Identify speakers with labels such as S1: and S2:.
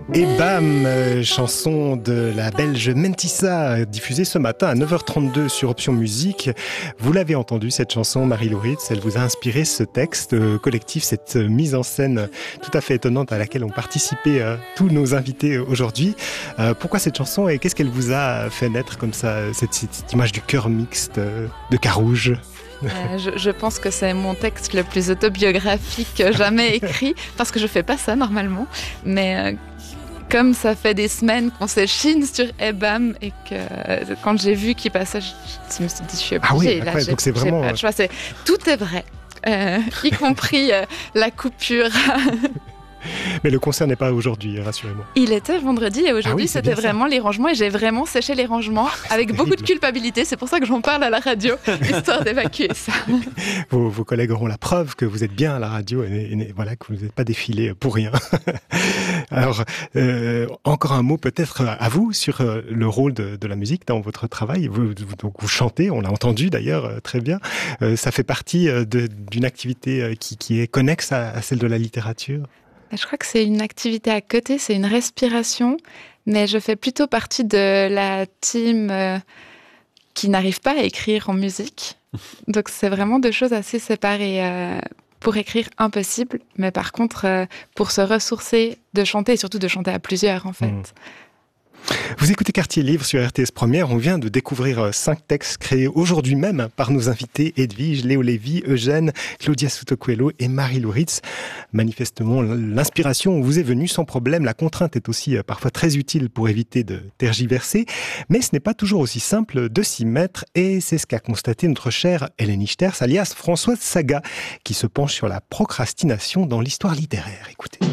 S1: Et bam, chanson de la Belge Mentissa, diffusée ce matin à 9h32 sur Option Musique. Vous l'avez entendu, cette chanson, Marie-Lou Ritz, elle vous a inspiré ce texte collectif, cette mise en scène tout à fait étonnante à laquelle ont participé tous nos invités aujourd'hui. Pourquoi cette chanson et qu'est-ce qu'elle vous a fait naître comme ça, cette image du chœur mixte de Carouge?
S2: Je pense que c'est mon texte le plus autobiographique jamais écrit, parce que je fais pas ça normalement, mais comme ça fait des semaines qu'on s'échine sur Ebam et que quand j'ai vu qu'il passait, je me suis dit je suis obligée.
S1: Ah oui, donc c'est vraiment...
S2: pas de choix, tout est vrai, y compris la coupure.
S1: Mais le concert n'est pas aujourd'hui, rassurez-moi.
S2: Il était vendredi et aujourd'hui c'était vraiment les rangements et j'ai vraiment séché les rangements avec beaucoup de culpabilité. C'est pour ça que j'en parle à la radio, histoire d'évacuer ça.
S1: Vos collègues auront la preuve que vous êtes bien à la radio et voilà, que vous n'êtes pas défilé pour rien. Alors, encore un mot peut-être à vous sur le rôle de la musique dans votre travail. Donc vous chantez, on l'a entendu d'ailleurs très bien. Ça fait partie d'une activité qui est connexe à celle de la littérature.
S2: Je crois que c'est une activité à côté, c'est une respiration, mais je fais plutôt partie de la team qui n'arrive pas à écrire en musique. Donc c'est vraiment deux choses assez séparées. Pour écrire, impossible, mais par contre, pour se ressourcer, de chanter, et surtout de chanter à plusieurs en fait.
S1: Vous écoutez Quartier Livre sur RTS Première. On vient de découvrir 5 textes créés aujourd'hui même par nos invités Edwige, Léo Lévy, Eugène, Claudia Souto-Coelho et Marie-Lou Ritz. Manifestement, l'inspiration vous est venue sans problème. La contrainte est aussi parfois très utile pour éviter de tergiverser. Mais ce n'est pas toujours aussi simple de s'y mettre. Et c'est ce qu'a constaté notre chère Hélène Ichters, alias Françoise Saga, qui se penche sur la procrastination dans l'histoire littéraire. Écoutez.